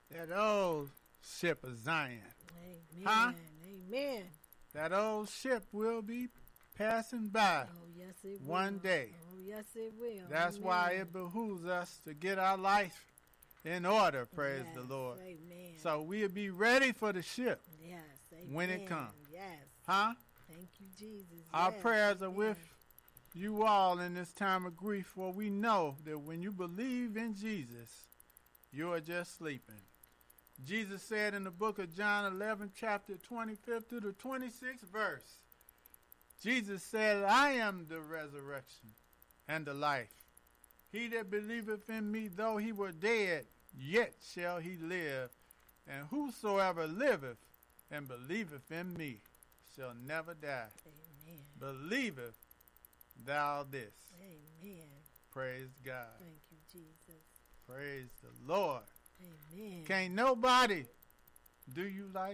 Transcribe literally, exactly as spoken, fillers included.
That old ship of Zion. Amen. Huh? Amen. That old ship will be passing by Oh, yes, it will. one day. Oh, yes, it will. That's Amen. why it behooves us to get our life in order, praise yes. the Lord. Amen. So we'll be ready for the ship yes. Amen. when it comes. Yes. Huh? Thank you, Jesus. Our yes. prayers are Amen. with you all in this time of grief, for we know that when you believe in Jesus, you are just sleeping. Jesus said in the book of John eleven, chapter twenty-fifth through the twenty-sixth verse, Jesus said, I am the resurrection and the life. He that believeth in me, though he were dead, yet shall he live. And whosoever liveth and believeth in me shall never die. Amen. Believeth thou this. Amen. Praise God. Thank you, Jesus. Praise the Lord. Amen. Can't nobody do you like